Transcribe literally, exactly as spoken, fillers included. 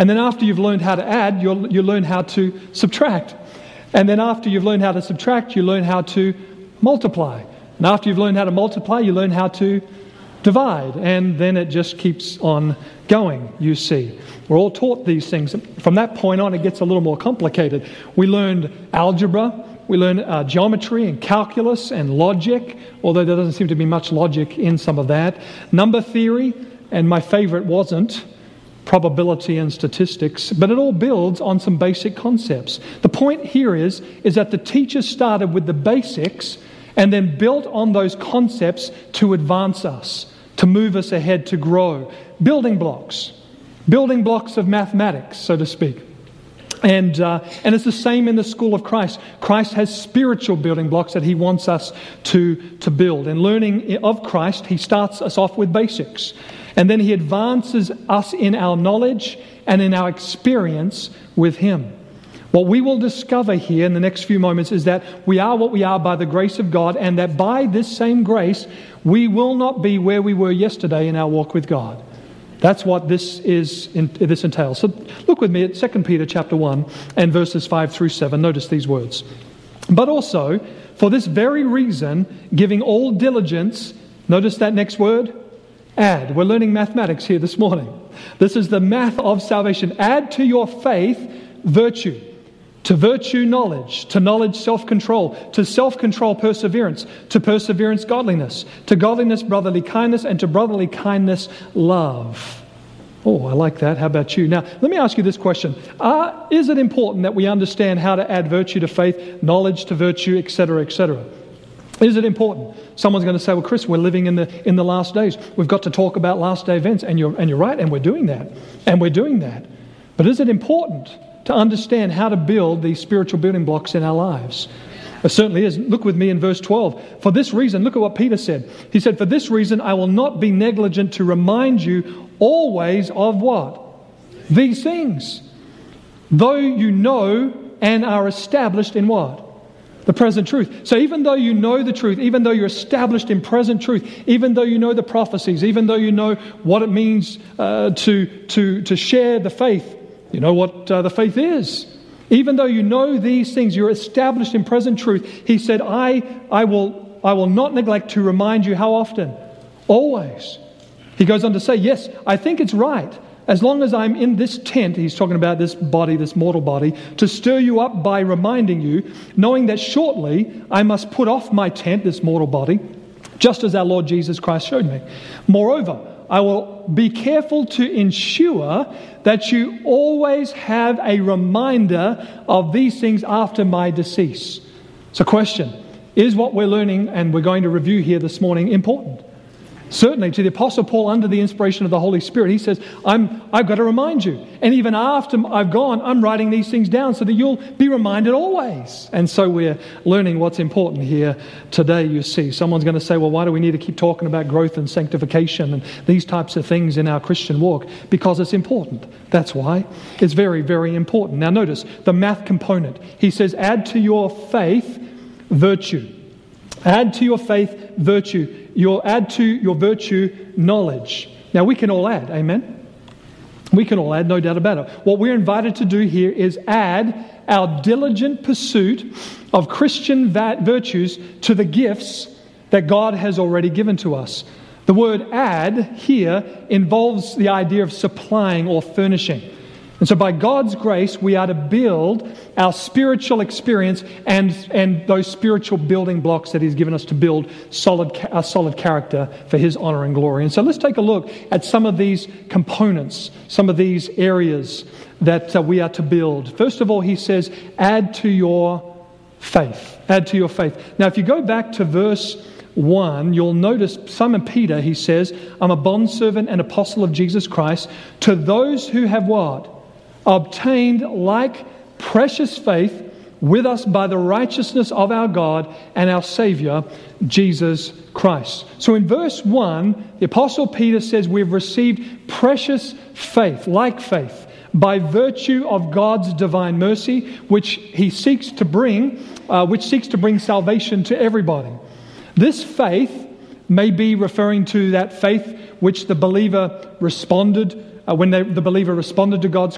And then after you've learned how to add, you'll, you learn how to subtract. And then after you've learned how to subtract, you learn how to multiply. And after you've learned how to multiply, you learn how to divide. And then it just keeps on going, you see. We're all taught these things. From that point on, it gets a little more complicated. We learned algebra. We learned uh, geometry and calculus and logic, although there doesn't seem to be much logic in some of that. Number theory, and my favorite wasn't probability and statistics, but it all builds on some basic concepts. The point here is, is that the teacher started with the basics and then built on those concepts to advance us, to move us ahead, to grow. Building blocks. Building blocks of mathematics, so to speak. And uh, and it's the same in the school of Christ. Christ has spiritual building blocks that he wants us to, to build. And learning of Christ, he starts us off with basics. And then he advances us in our knowledge and in our experience with him. What we will discover here in the next few moments is that we are what we are by the grace of God, and that by this same grace, we will not be where we were yesterday in our walk with God. That's what this is. In, this entails. So look with me at Second Peter chapter one and verses five through seven. Notice these words. But also, for this very reason, giving all diligence, notice that next word, add. We're learning mathematics here this morning. This is the math of salvation. Add to your faith virtue. To virtue, knowledge. To knowledge, self-control. To self-control, perseverance. To perseverance, godliness. To godliness, brotherly kindness. And to brotherly kindness, love. Oh, I like that. How about you? Now, let me ask you this question. Uh, is it important that we understand how to add virtue to faith, knowledge to virtue, et cetera, et cetera? Is it important? Someone's going to say, well, Chris, we're living in the in the last days. We've got to talk about last day events. And you're, and you're right, and we're doing that. And we're doing that. But is it important to understand how to build these spiritual building blocks in our lives? It certainly is. Look with me in verse twelve. For this reason, look at what Peter said. He said, for this reason, I will not be negligent to remind you always of what? These things. Though you know and are established in what? The present truth. So even though you know the truth, even though you're established in present truth, even though you know the prophecies, even though you know what it means uh, to, to, to share the faith, you know what uh, the faith is. Even though you know these things, you're established in present truth. He said, I, I, will, I will not neglect to remind you how often? Always. He goes on to say, yes, I think it's right. As long as I'm in this tent, he's talking about this body, this mortal body, to stir you up by reminding you, knowing that shortly I must put off my tent, this mortal body, just as our Lord Jesus Christ showed me. Moreover, I will be careful to ensure that you always have a reminder of these things after my decease. So question, is what we're learning and we're going to review here this morning important? Certainly, to the Apostle Paul, under the inspiration of the Holy Spirit, he says, I'm, I've got to remind you. And even after I've gone, I'm writing these things down so that you'll be reminded always. And so we're learning what's important here today, you see. Someone's going to say, well, why do we need to keep talking about growth and sanctification and these types of things in our Christian walk? Because it's important. That's why. It's very, very important. Now notice, the math component. He says, add to your faith virtue. Add to your faith virtue. You'll add to your virtue knowledge. Now we can all add, amen? We can all add, no doubt about it. What we're invited to do here is add our diligent pursuit of Christian virtues to the gifts that God has already given to us. The word add here involves the idea of supplying or furnishing. And so by God's grace, we are to build our spiritual experience and, and those spiritual building blocks that He's given us to build solid, a solid character for His honor and glory. And so let's take a look at some of these components, some of these areas that uh, we are to build. First of all, he says, add to your faith. Add to your faith. Now, if you go back to verse one, you'll notice Simon Peter, he says, I'm a bondservant and apostle of Jesus Christ to those who have what? Obtained like precious faith with us by the righteousness of our God and our Savior, Jesus Christ. So in verse one, the Apostle Peter says we've received precious faith, like faith, by virtue of God's divine mercy, which He seeks to bring, uh, which seeks to bring salvation to everybody. This faith may be referring to that faith which the believer responded Uh, when they, the believer responded to God's